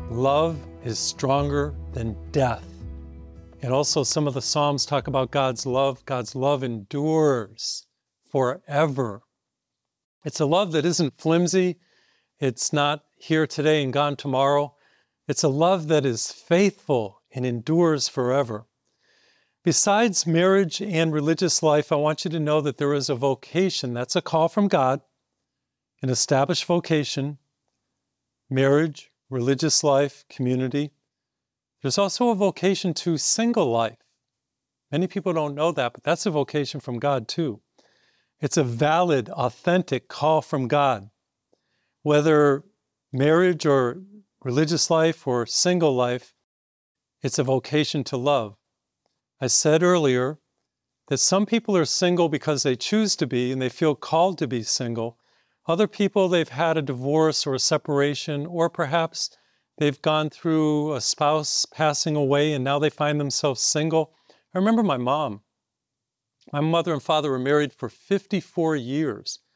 Love is stronger than death. And also some of the Psalms talk about God's love. God's love endures forever. It's a love that isn't flimsy. It's not here today and gone tomorrow. It's a love that is faithful and endures forever. Besides marriage and religious life, I want you to know that there is a vocation. That's a call from God, an established vocation, marriage, religious life, community. There's also a vocation to single life. Many people don't know that, but that's a vocation from God too. It's a valid, authentic call from God. Whether marriage or religious life or single life, it's a vocation to love. I said earlier that some people are single because they choose to be and they feel called to be single. Other people, they've had a divorce or a separation, or perhaps they've gone through a spouse passing away and now they find themselves single. I remember my mom. My mother and father were married for 54 years.